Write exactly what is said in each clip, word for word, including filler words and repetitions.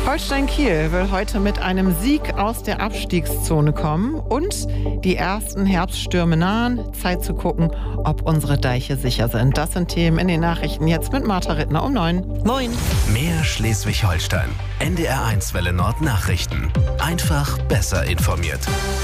Holstein Kiel will heute mit einem Sieg aus der Abstiegszone kommen und die ersten Herbststürme nahen. Zeit zu gucken, ob unsere Deiche sicher sind. Das sind Themen in den Nachrichten jetzt mit Martha Rittner um neun. Moin. Mehr Schleswig-Holstein. N D R eins Welle Nord Nachrichten. Einfach besser informiert.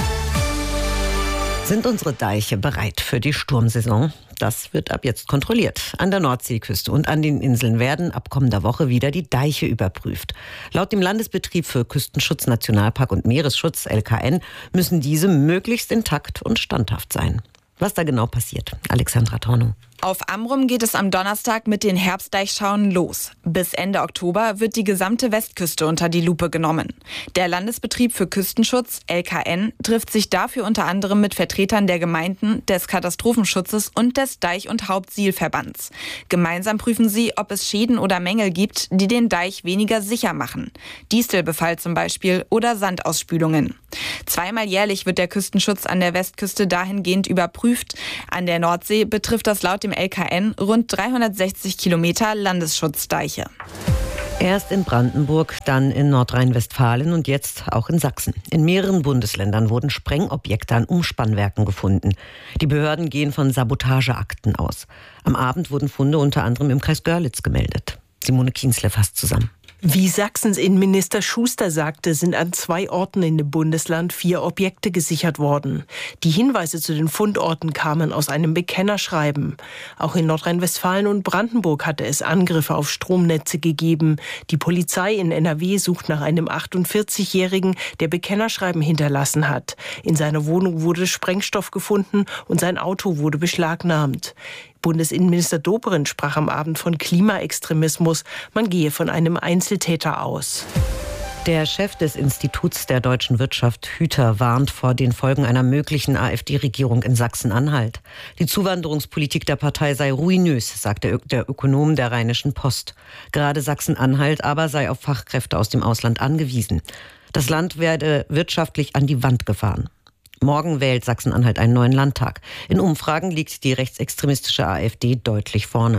Sind unsere Deiche bereit für die Sturmsaison? Das wird ab jetzt kontrolliert. An der Nordseeküste und an den Inseln werden ab kommender Woche wieder die Deiche überprüft. Laut dem Landesbetrieb für Küstenschutz, Nationalpark und Meeresschutz, L K N, müssen diese möglichst intakt und standhaft sein. Was da genau passiert, Alexandra Tornow. Auf Amrum geht es am Donnerstag mit den Herbstdeichschauen los. Bis Ende Oktober wird die gesamte Westküste unter die Lupe genommen. Der Landesbetrieb für Küstenschutz, L K N, trifft sich dafür unter anderem mit Vertretern der Gemeinden, des Katastrophenschutzes und des Deich- und Hauptsielverbands. Gemeinsam prüfen sie, ob es Schäden oder Mängel gibt, die den Deich weniger sicher machen. Distelbefall zum Beispiel oder Sandausspülungen. Zweimal jährlich wird der Küstenschutz an der Westküste dahingehend überprüft. An der Nordsee betrifft das laut dem L K N rund dreihundertsechzig Kilometer Landesschutzdeiche. Erst in Brandenburg, dann in Nordrhein-Westfalen und jetzt auch in Sachsen. In mehreren Bundesländern wurden Sprengobjekte an Umspannwerken gefunden. Die Behörden gehen von Sabotageakten aus. Am Abend wurden Funde unter anderem im Kreis Görlitz gemeldet. Simone Kienzle fasst zusammen. Wie Sachsens Innenminister Schuster sagte, sind an zwei Orten in dem Bundesland vier Objekte gesichert worden. Die Hinweise zu den Fundorten kamen aus einem Bekennerschreiben. Auch in Nordrhein-Westfalen und Brandenburg hatte es Angriffe auf Stromnetze gegeben. Die Polizei in N R W sucht nach einem achtundvierzigjährigen, der Bekennerschreiben hinterlassen hat. In seiner Wohnung wurde Sprengstoff gefunden und sein Auto wurde beschlagnahmt. Bundesinnenminister Dobrindt sprach am Abend von Klimaextremismus. Man gehe von einem Einzeltäter aus. Der Chef des Instituts der deutschen Wirtschaft, Hüter, warnt vor den Folgen einer möglichen AfD-Regierung in Sachsen-Anhalt. Die Zuwanderungspolitik der Partei sei ruinös, sagte der Ökonom der Rheinischen Post. Gerade Sachsen-Anhalt aber sei auf Fachkräfte aus dem Ausland angewiesen. Das Land werde wirtschaftlich an die Wand gefahren. Morgen wählt Sachsen-Anhalt einen neuen Landtag. In Umfragen liegt die rechtsextremistische AfD deutlich vorne.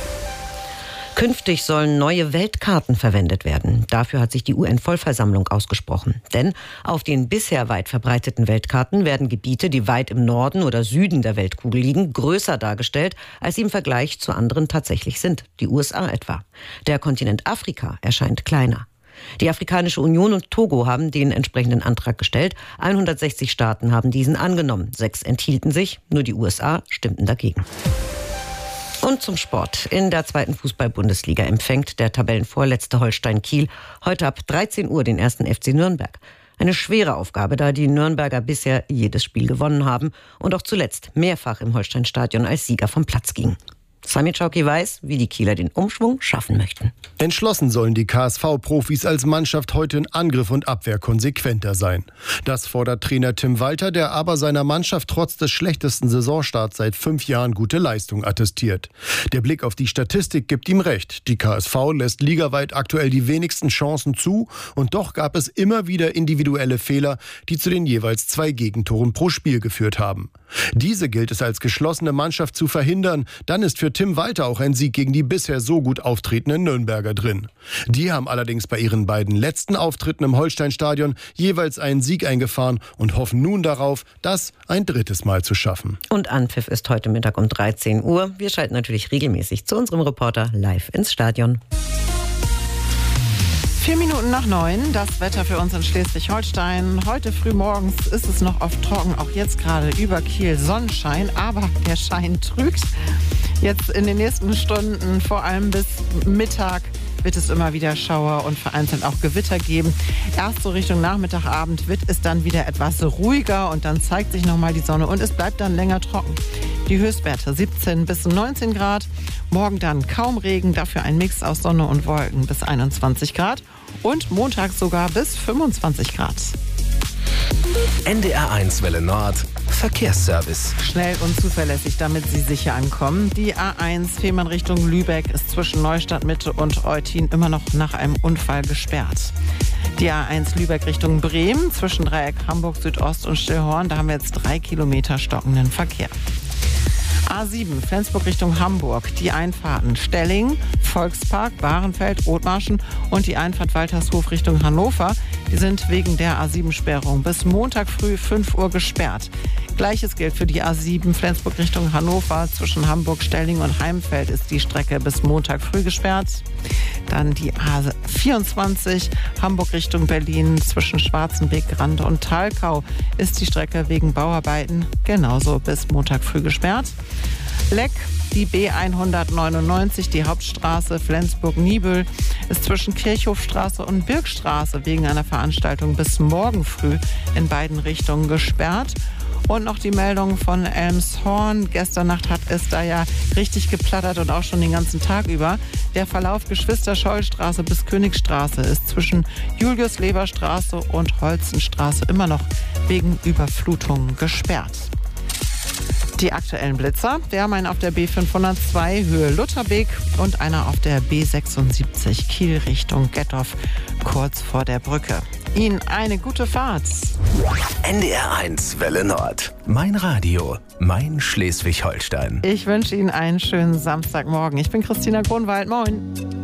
Künftig sollen neue Weltkarten verwendet werden. Dafür hat sich die U N-Vollversammlung ausgesprochen. Denn auf den bisher weit verbreiteten Weltkarten werden Gebiete, die weit im Norden oder Süden der Weltkugel liegen, größer dargestellt, als sie im Vergleich zu anderen tatsächlich sind. Die U S A etwa. Der Kontinent Afrika erscheint kleiner. Die Afrikanische Union und Togo haben den entsprechenden Antrag gestellt. hundertsechzig Staaten haben diesen angenommen. Sechs enthielten sich, nur die U S A stimmten dagegen. Und zum Sport. In der zweiten Fußball-Bundesliga empfängt der Tabellenvorletzte Holstein Kiel heute ab dreizehn Uhr den ersten F C Nürnberg. Eine schwere Aufgabe, da die Nürnberger bisher jedes Spiel gewonnen haben und auch zuletzt mehrfach im Holstein-Stadion als Sieger vom Platz gingen. Sami Czauki weiß, wie die Kieler den Umschwung schaffen möchten. Entschlossen sollen die K S V-Profis als Mannschaft heute in Angriff und Abwehr konsequenter sein. Das fordert Trainer Tim Walter, der aber seiner Mannschaft trotz des schlechtesten Saisonstarts seit fünf Jahren gute Leistung attestiert. Der Blick auf die Statistik gibt ihm recht. Die K S V lässt ligaweit aktuell die wenigsten Chancen zu und doch gab es immer wieder individuelle Fehler, die zu den jeweils zwei Gegentoren pro Spiel geführt haben. Diese gilt es als geschlossene Mannschaft zu verhindern. Dann ist für Tim Walter auch ein Sieg gegen die bisher so gut auftretenden Nürnberger drin. Die haben allerdings bei ihren beiden letzten Auftritten im Holstein-Stadion jeweils einen Sieg eingefahren und hoffen nun darauf, das ein drittes Mal zu schaffen. Und Anpfiff ist heute Mittag um dreizehn Uhr. Wir schalten natürlich regelmäßig zu unserem Reporter live ins Stadion. Vier Minuten nach neun, das Wetter für uns in Schleswig-Holstein. Heute früh morgens ist es noch oft trocken, auch jetzt gerade über Kiel Sonnenschein, aber der Schein trügt. Jetzt in den nächsten Stunden, vor allem bis Mittag, wird es immer wieder Schauer und vereinzelt auch Gewitter geben. Erst so Richtung Nachmittag, Abend wird es dann wieder etwas ruhiger und dann zeigt sich nochmal die Sonne und es bleibt dann länger trocken. Die Höchstwerte siebzehn bis neunzehn Grad. Morgen dann kaum Regen, dafür ein Mix aus Sonne und Wolken bis einundzwanzig Grad. Und Montag sogar bis fünfundzwanzig Grad. N D R eins Welle Nord Verkehrsservice. Schnell und zuverlässig, damit Sie sicher ankommen. Die A eins Fehmarn Richtung Lübeck ist zwischen Neustadt Mitte und Eutin immer noch nach einem Unfall gesperrt. Die A eins Lübeck Richtung Bremen zwischen Dreieck Hamburg Südost und Stillhorn, da haben wir jetzt drei Kilometer stockenden Verkehr. A A sieben, Flensburg Richtung Hamburg. Die Einfahrten Stelling, Volkspark, Bahrenfeld, Othmarschen und die Einfahrt Waltershof Richtung Hannover. Die sind wegen der A sieben Sperrung bis Montag früh fünf Uhr gesperrt. Gleiches gilt für die A sieben Flensburg Richtung Hannover. Zwischen Hamburg, Stelling und Heimfeld ist die Strecke bis Montag früh gesperrt. Dann die A vierundzwanzig Hamburg Richtung Berlin. Zwischen Schwarzenbeek, Grande und Thalkau ist die Strecke wegen Bauarbeiten genauso bis Montag früh gesperrt. Leck, die B hundertneunundneunzig, die Hauptstraße Flensburg-Niebüll, ist zwischen Kirchhofstraße und Birkstraße wegen einer Veranstaltung bis morgen früh in beiden Richtungen gesperrt. Und noch die Meldung von Elmshorn. Gestern Nacht hat es da ja richtig geplattert und auch schon den ganzen Tag über. Der Verlauf Geschwister-Scholl-Straße bis Königstraße ist zwischen Julius-Leber-Straße und Holzenstraße immer noch wegen Überflutungen gesperrt. Die aktuellen Blitzer, wir haben einen auf der B fünfhundertzwei Höhe Lutherbeek und einer auf der B sechsundsiebzig Kiel Richtung Gettorf kurz vor der Brücke. Ihnen eine gute Fahrt. N D R eins Welle Nord. Mein Radio, mein Schleswig-Holstein. Ich wünsche Ihnen einen schönen Samstagmorgen. Ich bin Christina Grunwald. Moin.